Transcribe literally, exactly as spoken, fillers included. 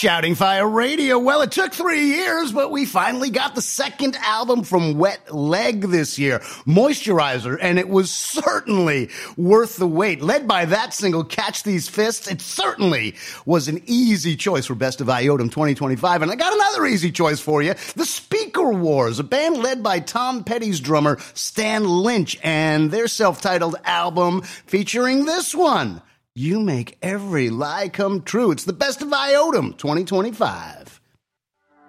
Shouting Fire Radio. Well, it took three years, but we finally got the second album from Wet Leg this year, Moisturizer, and it was certainly worth the wait. Led by that single, Catch These Fists, it certainly was an easy choice for Best of Iotum twenty twenty-five. And I got another easy choice for you, The Speaker Wars, a band led by Tom Petty's drummer, Stan Lynch, and their self-titled album featuring this one, You Make Every Lie Come True. It's the Best of Iotum twenty twenty-five.